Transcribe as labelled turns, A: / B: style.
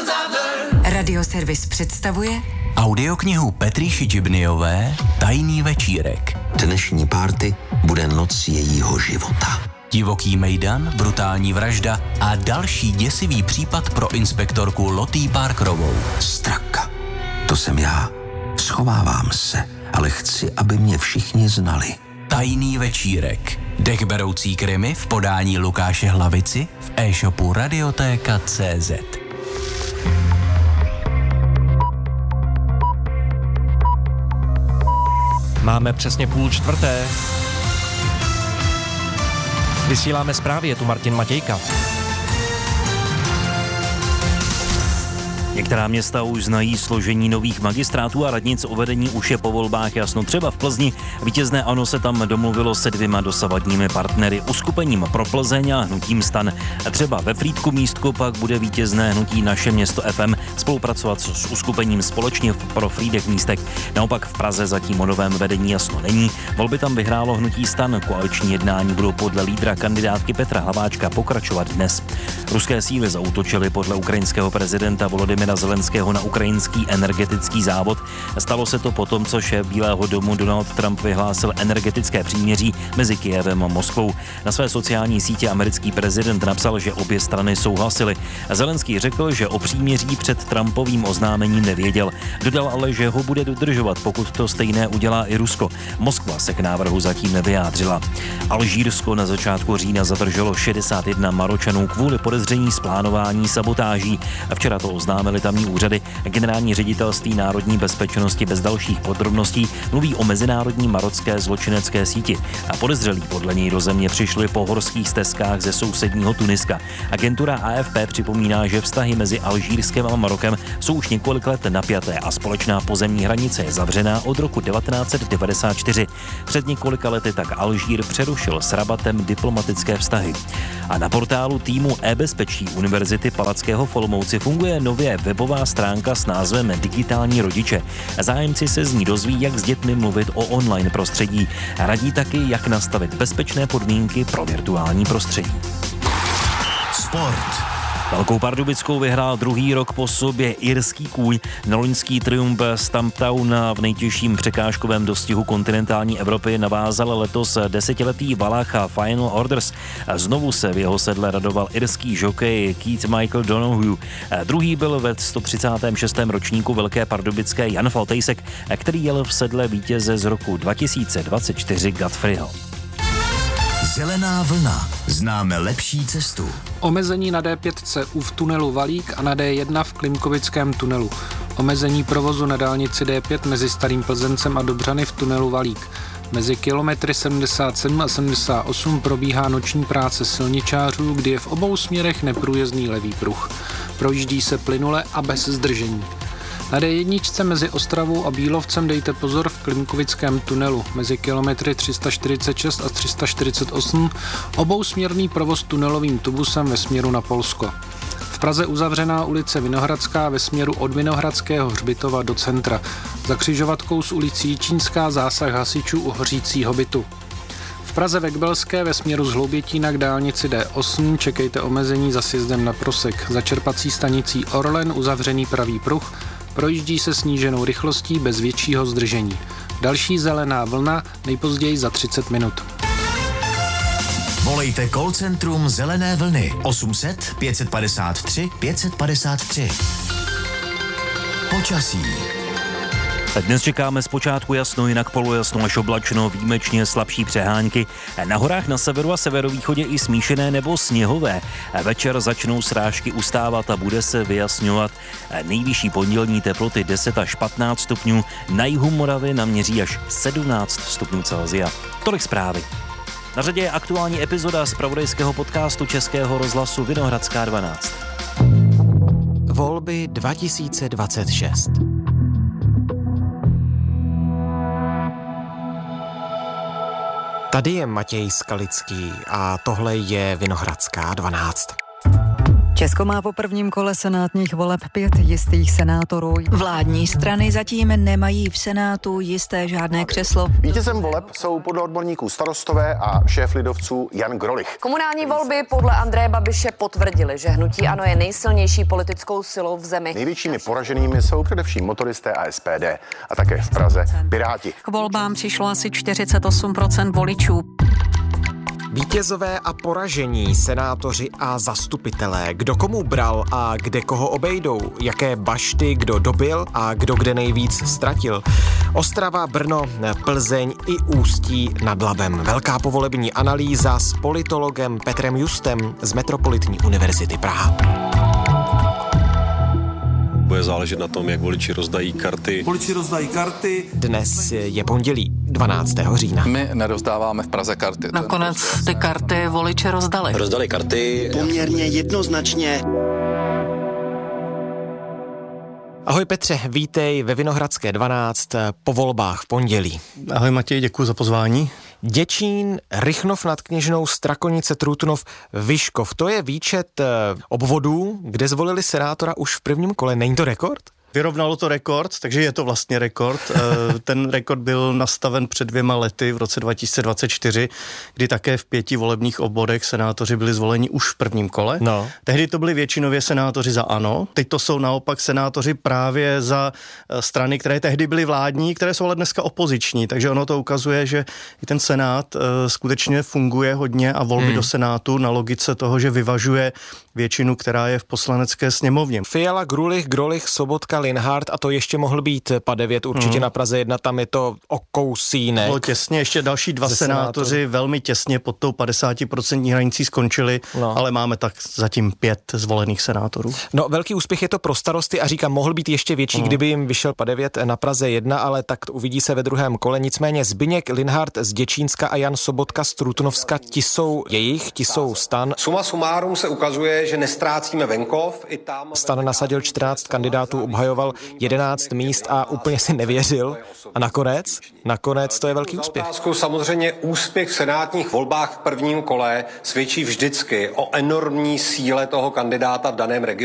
A: Radioservis představuje
B: audioknihu Petrýši Džibnyové Tajný večírek.
C: Dnešní párty bude noc jejího života.
B: Divoký mejdan, brutální vražda a další děsivý případ pro inspektorku Lottie Parkerovou.
C: Straka, to jsem já. Schovávám se, ale chci, aby mě všichni znali.
B: Tajný večírek. Dechberoucí krimi v podání Lukáše Hlavici v e-shopu Radioteka.cz.
D: Máme přesně 3:30. Vysíláme zprávy, je tu Martin Matějka.
E: Některá města už znají složení nových magistrátů a radnic, o vedení už je po volbách jasno. Třeba v Plzni vítězné ANO se tam domluvilo se 2 dosavadními partnery, uskupením pro Plzeň a hnutím STAN. Třeba ve Frýdku Místku pak bude vítězné hnutí Naše město FM spolupracovat s uskupením Společně pro Frýdek Místek. Naopak v Praze zatím o novém vedení jasno není. Volby tam vyhrálo hnutí STAN. Koaliční jednání budou podle lídra kandidátky Petra Hlaváčka pokračovat dnes. Ruské síly zaútočily podle ukrajinského prezidenta Volodymyra Zelenského na ukrajinský energetický závod. Stalo se to potom, co šéf Bílého domu Donald Trump vyhlásil energetické příměří mezi Kyjevem a Moskvou. Na své sociální sítě americký prezident napsal, že obě strany souhlasily. Zelenský řekl, že o příměří před Trumpovým oznámením nevěděl. Dodal ale, že ho bude dodržovat, pokud to stejné udělá i Rusko. Moskva se k návrhu zatím nevyjádřila. Alžírsko na začátku října zadrželo 61 Maročanů kvůli podezření z plánování sabotáží. Včera to oznámili tamní úřady. Generální ředitelství národní bezpečnosti bez dalších podrobností mluví o mezinárodní marocké zločinecké síti. A podezřelí podle něj do země přišli po horských stezkách ze sousedního Tuniska. Agentura AFP připomíná, že vztahy mezi Alžírskem a Marokem jsou už několik let napjaté a společná pozemní hranice je zavřená od roku 1994. Před několika lety tak Alžír přerušil s Rabatem diplomatické vztahy. A na portálu týmu e-bezpečí Univerzity Palackého v Olomouci funguje nově webová stránka s názvem Digitální rodiče. Zájemci se z ní dozví, jak s dětmi mluvit o online prostředí. Radí taky, jak nastavit bezpečné podmínky pro virtuální prostředí.
B: Sport.
E: Velkou Pardubickou vyhrál druhý rok po sobě irský kůň. Na loňský triumf Stumptown v nejtěžším překážkovém dostihu kontinentální Evropy navázal letos 10letý Valach Final Orders. Znovu se v jeho sedle radoval irský žokej Keith Michael Donoghue. Druhý byl ve 136. ročníku Velké Pardubické Jan Faltejsek, který jel v sedle vítěze z roku 2024 Godfreyho.
B: Zelená vlna. Známe lepší cestu.
F: Omezení na D5 v tunelu Valík a na D1 v Klimkovickém tunelu. Omezení provozu na dálnici D5 mezi Starým Plzeňcem a Dobřany v tunelu Valík. Mezi kilometry 77 a 78 probíhá noční práce silničářů, kdy je v obou směrech neprůjezdný levý pruh. Projíždí se plynule a bez zdržení. Na D1 mezi Ostravou a Bílovcem dejte pozor v Klimkovickém tunelu. Mezi kilometry 346 a 348 obousměrný provoz tunelovým tubusem ve směru na Polsko. V Praze uzavřená ulice Vinohradská ve směru od Vinohradského hřbitova do centra. Za křižovatkou s ulicí Jičínská zásah hasičů u hořícího bytu. V Praze ve Kbelské ve směru z Hloubětína k dálnici D8 čekejte omezení za sjezdem na Prosek. Za čerpací stanicí Orlen uzavřený pravý pruh. Projíždí se sníženou rychlostí bez většího zdržení. Další zelená vlna nejpozději za 30 minut.
B: Volejte call centrum Zelené vlny 800 553 553. Počasí.
E: Dnes čekáme zpočátku jasno, jinak polojasno až oblačno, výjimečně slabší přehánky. Na horách na severu a severovýchodě i smíšené nebo sněhové. Večer začnou srážky ustávat a bude se vyjasňovat. Nejvyšší pondělní teploty 10 až 15 stupňů, na jihu Moravy naměří až 17 stupňů Celsia. Tolik zprávy. Na řadě je aktuální epizoda zpravodajského podcastu Českého rozhlasu Vinohradská 12.
G: Volby 2026. Tady je Matěj Skalický a tohle je Vinohradská 12.
A: Česko má po prvním kole senátních voleb 5 jistých senátorů.
H: Vládní strany zatím nemají v Senátu jisté žádné křeslo.
I: Vítězem voleb jsou podle odborníků Starostové a šéf lidovců Jan Grolich.
J: Komunální volby podle Andreje Babiše potvrdily, že hnutí ANO je nejsilnější politickou silou v zemi.
I: Největšími poraženými jsou především motoristé a SPD a také v Praze Piráti.
A: K volbám přišlo asi 48% voličů.
K: Vítězové a poražení, senátoři a zastupitelé, kdo komu bral a kde koho obejdou, jaké bašty kdo dobil a kdo kde nejvíc ztratil. Ostrava, Brno, Plzeň i Ústí nad Labem. Velká povolební analýza s politologem Petrem Justem z Metropolitní univerzity Praha.
L: Bude záležet na tom, jak voliči rozdají karty.
K: Dnes je pondělí 12. října.
M: My nerozdáváme v Praze karty.
A: Nakonec ty karty voliče rozdali.
L: Rozdali karty.
G: Poměrně jednoznačně.
K: Ahoj Petře, vítej ve Vinohradské 12 po volbách v pondělí.
N: Ahoj Matěj, děkuji za pozvání.
K: Děčín, Rychnov nad Kněžnou, Strakonice, Trutnov, Vyškov. To je výčet obvodů, kde zvolili senátora už v prvním kole. Není to rekord?
N: Vyrovnalo to rekord, takže je to vlastně rekord. Ten rekord byl nastaven před 2 lety v roce 2024, kdy také v 5 volebních obvodech senátoři byli zvoleni už v prvním kole.
K: No.
N: Tehdy to byli většinově senátoři za ANO, teď to jsou naopak senátoři právě za strany, které tehdy byly vládní, které jsou ale dneska opoziční, takže ono to ukazuje, že i ten senát skutečně funguje hodně a volby do senátu na logice toho, že vyvažuje většinu, která je v poslanecké sněmovně.
K: Fiala, Grolich, Sobotka, Linhart a to ještě mohl být PA9 určitě na Praze 1, tam je to o kousínek.
N: Bylo těsně, ještě další 2 senátoři velmi těsně pod tou 50% hranicí skončili, ale máme tak zatím 5 zvolených senátorů.
K: No, velký úspěch je to pro Starosty a říkám, mohl být ještě větší, kdyby jim vyšel PA9 na Praze 1, ale tak to uvidí se ve druhém kole. Nicméně Zbyněk Linhart z Děčínska a Jan Sobotka z Trutnovska, ti jsou STAN.
O: Suma sumárum se ukazuje, že nestrácíme venkov.
K: STAN nasadil 14 kandidátů, obhajoval 11 míst a úplně si nevěřil. A nakonec to je velký úspěch.
O: Samozřejmě úspěch v senátních volbách v prvním kole svědčí vždycky o enormní síle toho kandidáta v daném regionu.